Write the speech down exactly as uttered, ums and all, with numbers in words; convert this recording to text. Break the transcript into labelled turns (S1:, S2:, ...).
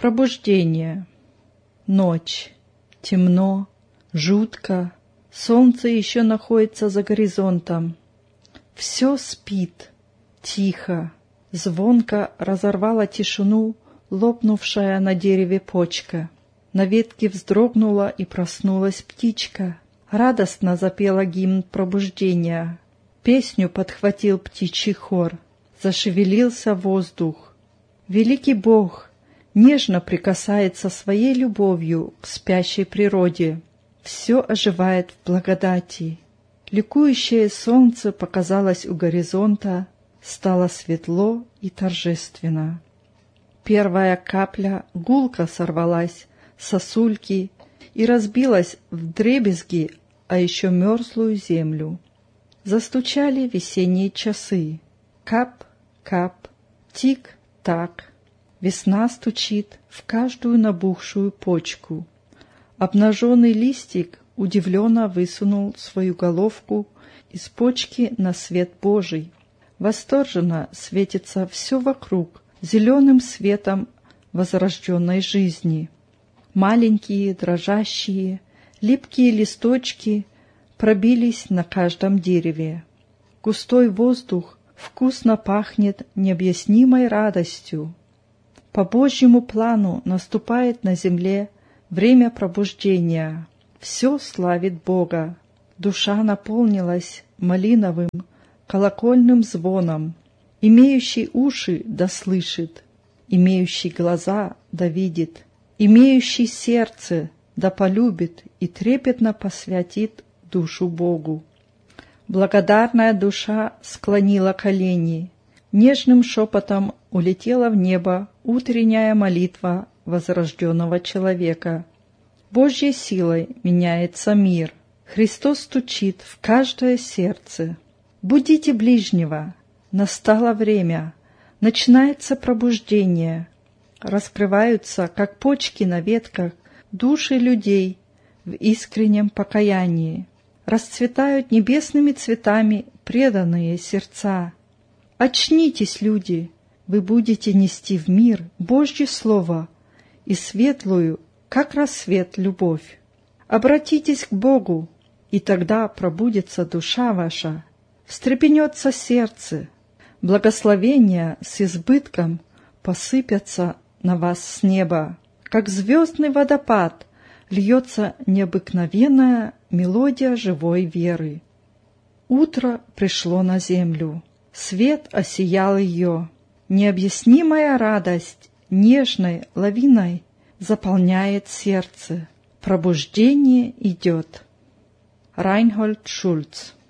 S1: Пробуждение. Ночь. Темно, жутко. Солнце еще находится за горизонтом. Все спит. Тихо. Звонко разорвала тишину лопнувшая на дереве почка. На ветке вздрогнула и проснулась птичка. Радостно запела гимн пробуждения. Песню подхватил птичий хор. Зашевелился воздух. Великий Бог нежно прикасается своей любовью к спящей природе. Все оживает в благодати. Ликующее солнце показалось у горизонта, стало светло и торжественно. Первая капля гулко сорвалась с сосульки и разбилась вдребезги о еще мерзлую землю. Застучали весенние часы. Кап, кап, тик-так. Весна стучит в каждую набухшую почку. Обнаженный листик удивленно высунул свою головку из почки на свет Божий. Восторженно светится все вокруг зеленым светом возрожденной жизни. Маленькие, дрожащие, липкие листочки пробились на каждом дереве. Густой воздух вкусно пахнет необъяснимой радостью. По Божьему плану наступает на земле время пробуждения. Все славит Бога. Душа наполнилась малиновым колокольным звоном. Имеющий уши да слышит, имеющий глаза да видит, имеющий сердце да полюбит и трепетно посвятит душу Богу. Благодарная душа склонила колени. Нежным шепотом улетела в небо утренняя молитва возрожденного человека. Божьей силой меняется мир. Христос стучит в каждое сердце. Будите ближнего. Настало время. Начинается пробуждение. Раскрываются, как почки на ветках, души людей в искреннем покаянии. Расцветают небесными цветами преданные сердца. Очнитесь, люди! Вы будете нести в мир Божье Слово и светлую, как рассвет, любовь. Обратитесь к Богу, и тогда пробудится душа ваша, встрепенется сердце, благословения с избытком посыпятся на вас с неба, как звездный водопад льется необыкновенная мелодия живой веры. Утро пришло на землю. Свет осиял ее. Необъяснимая радость нежной лавиной заполняет сердце. Пробуждение идет. Райнхольд Шульц.